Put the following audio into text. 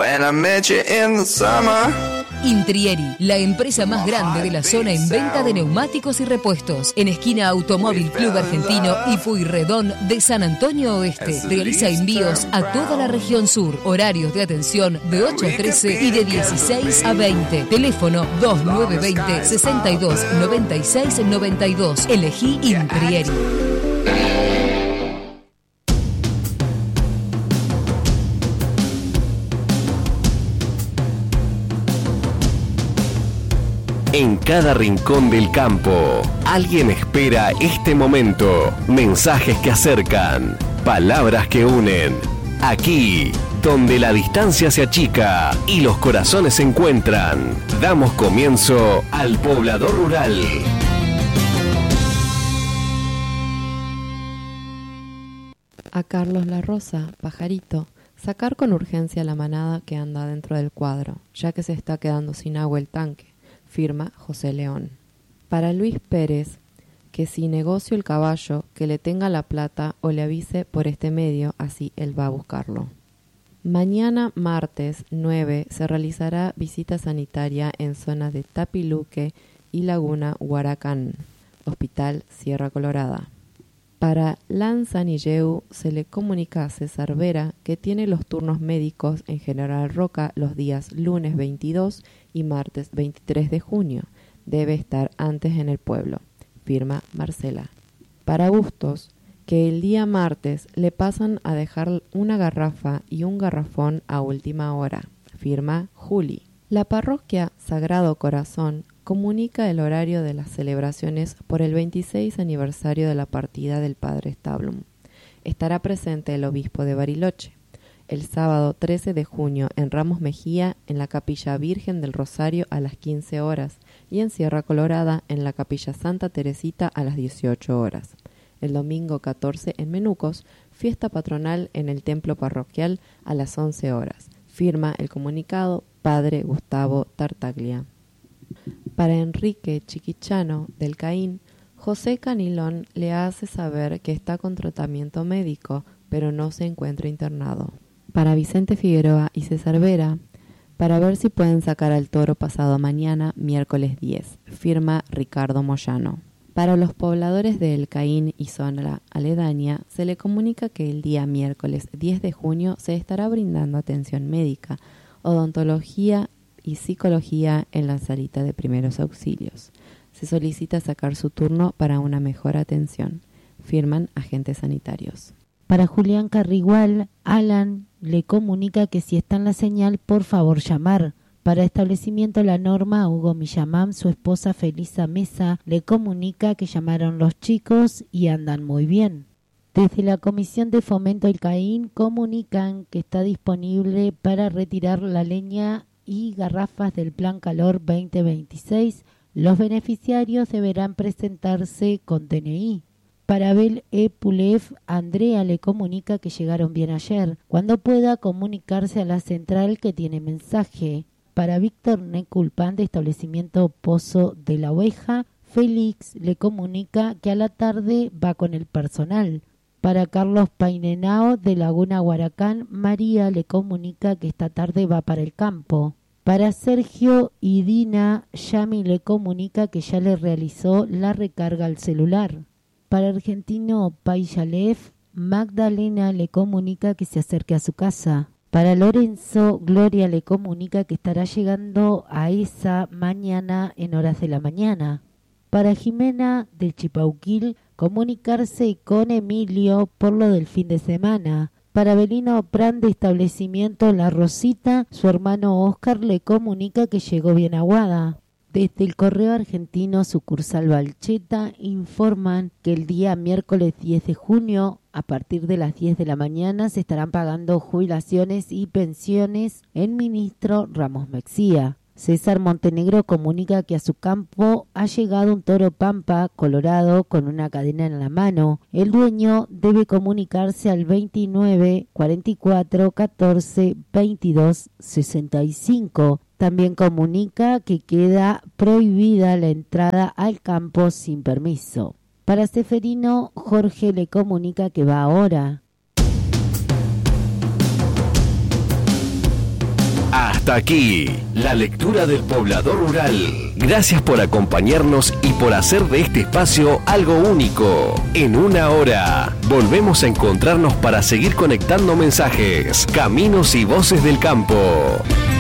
When I met you in the summer. Intrieri, la empresa más grande de la zona en venta de neumáticos y repuestos. En esquina Automóvil Club Argentino y Pueyrredón de San Antonio Oeste. Realiza envíos a toda la región sur. Horarios de atención de 8 a 13 y de 16 a 20. Teléfono 2920 62 96 92. Elegí Intrieri. En cada rincón del campo, alguien espera este momento. Mensajes que acercan, palabras que unen. Aquí, donde la distancia se achica y los corazones se encuentran, damos comienzo al Poblador Rural. A Carlos La Rosa, pajarito, sacar con urgencia la manada que anda dentro del cuadro, ya que se está quedando sin agua el tanque. Firma José León. Para Luis Pérez, que si negocio el caballo, que le tenga la plata o le avise por este medio, así él va a buscarlo. Mañana martes 9 se realizará visita sanitaria en zonas de Tapiluque y Laguna Huaracán, Hospital Sierra Colorada. Para Lanzanilleu se le comunica a César Vera que tiene los turnos médicos en General Roca los días lunes 22 y martes 23 de junio. Debe estar antes en el pueblo. Firma Marcela. Para Bustos, que el día martes le pasan a dejar una garrafa y un garrafón a última hora. Firma Juli. La parroquia Sagrado Corazón comunica el horario de las celebraciones por el 26 aniversario de la partida del padre Stablum. Estará presente el obispo de Bariloche. El sábado 13 de junio en Ramos Mejía, en la Capilla Virgen del Rosario a las 15 horas y en Sierra Colorada, en la Capilla Santa Teresita a las 18 horas. El domingo 14 en Menucos, fiesta patronal en el templo parroquial a las 11 horas. Firma el comunicado Padre Gustavo Tartaglia. Para Enrique Chiquichano del Caín, José Canilón le hace saber que está con tratamiento médico, pero no se encuentra internado. Para Vicente Figueroa y César Vera, para ver si pueden sacar al toro pasado mañana, miércoles 10. Firma Ricardo Moyano. Para los pobladores de El Caín y zona aledaña, se le comunica que el día miércoles 10 de junio se estará brindando atención médica, odontología y psicología en la salita de primeros auxilios. Se solicita sacar su turno para una mejor atención. Firman agentes sanitarios. Para Julián Carrigual, Alan le comunica que si está en la señal, por favor llamar. Para establecimiento La Norma, Hugo Millamam, su esposa Felisa Mesa, le comunica que llamaron los chicos y andan muy bien. Desde la Comisión de Fomento El Caín comunican que está disponible para retirar la leña y garrafas del Plan Calor 2026. Los beneficiarios deberán presentarse con DNI. Para Abel E. Pulev, Andrea le comunica que llegaron bien ayer. Cuando pueda, comunicarse a la central que tiene mensaje. Para Víctor Neculpan, de establecimiento Pozo de la Oveja, Félix le comunica que a la tarde va con el personal. Para Carlos Painenao, de Laguna Huaracán, María le comunica que esta tarde va para el campo. Para Sergio y Dina, Yami le comunica que ya le realizó la recarga al celular. Para Argentino Payalev, Magdalena le comunica que se acerque a su casa. Para Lorenzo, Gloria le comunica que estará llegando a esa mañana en horas de la mañana. Para Jimena del Chipauquil, comunicarse con Emilio por lo del fin de semana. Para Belino Pran, de establecimiento La Rosita, su hermano Oscar le comunica que llegó bien aguada. Desde el Correo Argentino Sucursal Balcheta informan que el día miércoles 10 de junio, a partir de las 10 de la mañana, se estarán pagando jubilaciones y pensiones en Ministro Ramos Mexía. César Montenegro comunica que a su campo ha llegado un toro pampa colorado con una cadena en la mano. El dueño debe comunicarse al 29 44 14 22 65. También comunica que queda prohibida la entrada al campo sin permiso. Para Seferino, Jorge le comunica que va ahora. Hasta aquí, la lectura del poblador rural. Gracias por acompañarnos y por hacer de este espacio algo único. En una hora, volvemos a encontrarnos para seguir conectando mensajes, caminos y voces del campo.